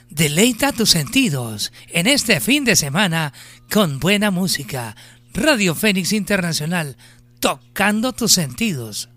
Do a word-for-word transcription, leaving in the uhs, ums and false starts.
Deleita tus sentidos en este fin de semana con buena música. Radio Fénix Internacional, tocando tus sentidos.